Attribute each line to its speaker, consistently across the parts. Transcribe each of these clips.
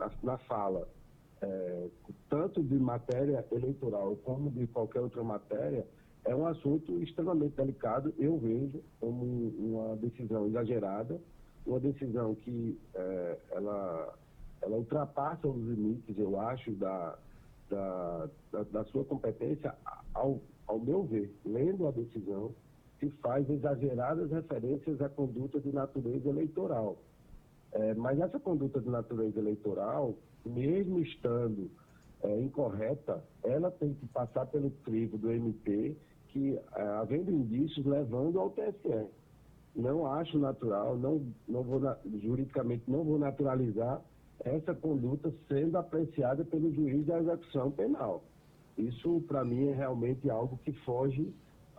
Speaker 1: na fala, tanto de matéria eleitoral como de qualquer outra matéria, é um assunto extremamente delicado. Eu vejo como uma decisão exagerada, uma decisão que ela ultrapassa os limites, eu acho, da sua competência. Ao meu ver, lendo a decisão, se faz exageradas referências à conduta de natureza eleitoral. Mas essa conduta de natureza eleitoral, mesmo estando incorreta, ela tem que passar pelo crivo do MP, que, havendo indícios, levando ao TSE. Não acho natural, juridicamente não vou naturalizar essa conduta sendo apreciada pelo juiz da execução penal. Isso, para mim, é realmente algo que foge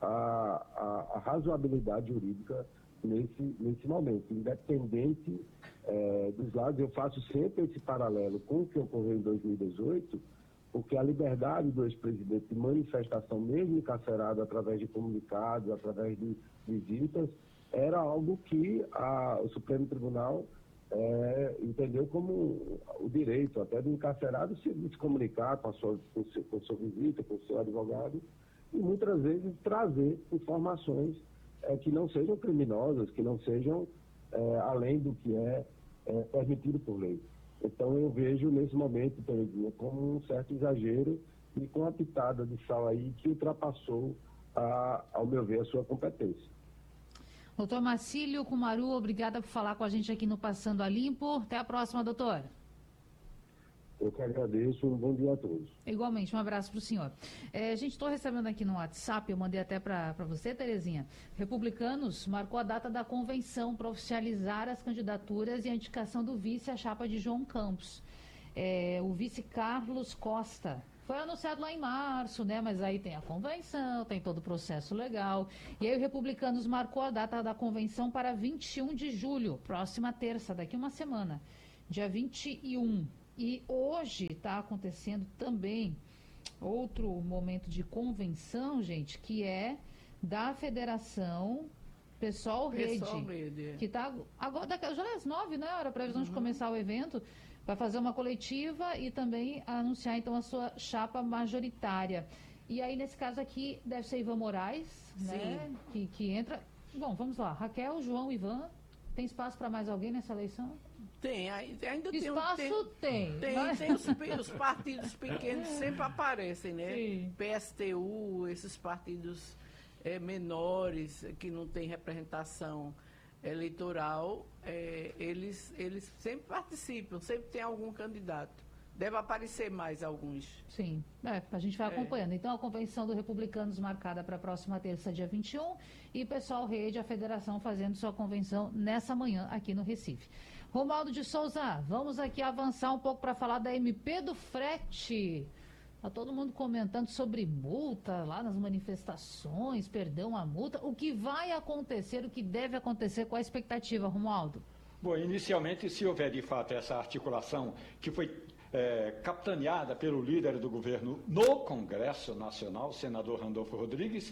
Speaker 1: à razoabilidade jurídica nesse momento. Independente dos lados, eu faço sempre esse paralelo com o que ocorreu em 2018, porque a liberdade do ex-presidente de manifestação, mesmo encarcerado através de comunicados, através de visitas, era algo que o Supremo Tribunal entendeu como o direito até do encarcerado se comunicar com sua visita, com o seu advogado, e muitas vezes trazer informações que não sejam criminosas, que não sejam além do que é permitido por lei. Então eu vejo nesse momento, Terezinha, como um certo exagero e com uma pitada de sal aí que ultrapassou, ao meu ver, a sua competência.
Speaker 2: Doutor Marcílio Kumaru, obrigada por falar com a gente aqui no Passando a Limpo. Até a próxima, doutor.
Speaker 1: Eu que agradeço, um bom dia a todos.
Speaker 2: Igualmente, um abraço para o senhor. Gente, estou recebendo aqui no WhatsApp, eu mandei até para você, Terezinha. Republicanos marcou a data da convenção para oficializar as candidaturas e a indicação do vice à chapa de João Campos. O vice Carlos Costa. Foi anunciado lá em março, né? Mas aí tem a convenção, tem todo o processo legal. E aí o Republicanos marcou a data da convenção para 21 de julho, próxima terça, daqui uma semana, dia 21. E hoje está acontecendo também outro momento de convenção, gente, que é da Federação Pessoal Rede. Que está agora, já é às 9, né? Era a previsão de começar o evento. Vai fazer uma coletiva e também anunciar, então, a sua chapa majoritária. E aí, nesse caso aqui, deve ser Ivan Moraes, né? Que entra. Bom, vamos lá. Raquel, João, Ivan. Tem espaço para mais alguém nessa eleição?
Speaker 3: Tem, ainda
Speaker 2: espaço tem.
Speaker 3: Tem os partidos pequenos sempre aparecem, né?
Speaker 2: Sim.
Speaker 3: PSTU, esses partidos menores, que não têm representação eleitoral, eles sempre participam, sempre tem algum candidato. Deve aparecer mais alguns.
Speaker 2: Sim, a gente vai acompanhando. Então, a convenção do Republicanos marcada para a próxima terça, dia 21, e Pessoal Rede, a federação, fazendo sua convenção nessa manhã aqui no Recife. Romualdo de Souza, vamos aqui avançar um pouco para falar da MP do frete. Está todo mundo comentando sobre multa lá nas manifestações, perdão a multa. O que vai acontecer, o que deve acontecer, qual a expectativa, Romualdo?
Speaker 4: Bom, inicialmente, se houver de fato essa articulação que foi capitaneada pelo líder do governo no Congresso Nacional, o senador Randolfo Rodrigues,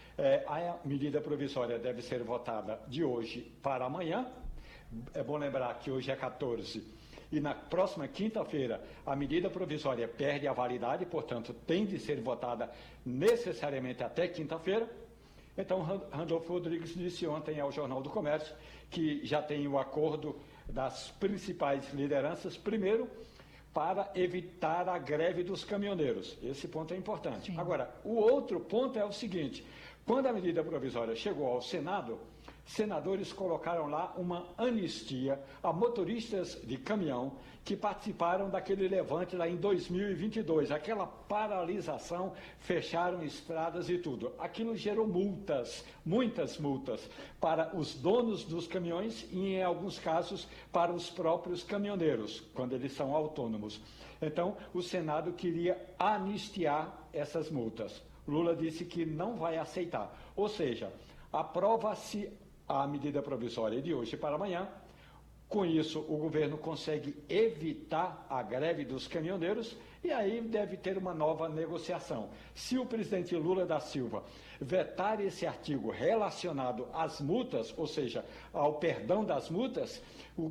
Speaker 4: a medida provisória deve ser votada de hoje para amanhã. É bom lembrar que hoje é 14 e na próxima quinta-feira a medida provisória perde a validade, portanto tem de ser votada necessariamente até quinta-feira. Então, Randolfo Rodrigues disse ontem ao Jornal do Comércio que já tem o acordo das principais lideranças, primeiro, para evitar a greve dos caminhoneiros. Esse ponto é importante. Sim. Agora, o outro ponto é o seguinte: quando a medida provisória chegou ao Senado, senadores colocaram lá uma anistia a motoristas de caminhão que participaram daquele levante lá em 2022, aquela paralisação, fecharam estradas e tudo. Aquilo gerou multas, muitas multas, para os donos dos caminhões e, em alguns casos, para os próprios caminhoneiros, quando eles são autônomos. Então, o Senado queria anistiar essas multas. Lula disse que não vai aceitar. Ou seja, aprova-se a medida provisória de hoje para amanhã. Com isso, o governo consegue evitar a greve dos caminhoneiros e aí deve ter uma nova negociação. Se o presidente Lula da Silva vetar esse artigo relacionado às multas, ou seja, ao perdão das multas, o